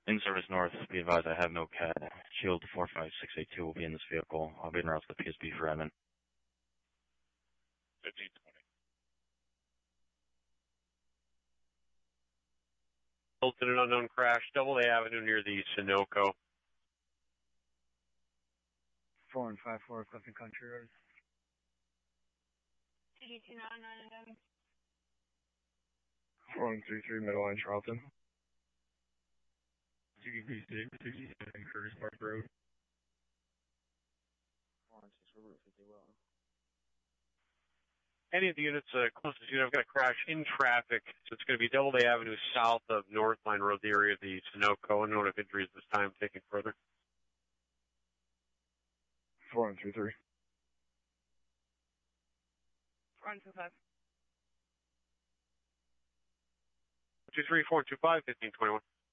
In service north, be advised I have no cat. Shield 45682 will be in this vehicle. I'll be en route to the PSB for admin. 1520. Resulted in an unknown crash, Doubleday Avenue near the Sunoco. 4154 Clifton Country Road. TD299 4133 Middle Line Charlton. GDP 67 Curtis Park Road. 416 Route 50 Wilton. Any of the units closest unit, I've got a crash in traffic, so it's going to be Doubleday Avenue south of North Line Road, the area of the Sunoco. A note of injuries this time, taking further. 4123. 4125. 23425, 1521.